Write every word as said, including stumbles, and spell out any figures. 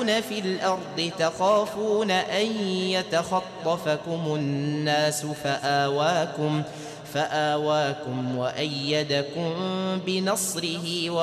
في الأرض تخافون أن يتخطفكم الناس فآواكم فآواكم وأيدكم بنصره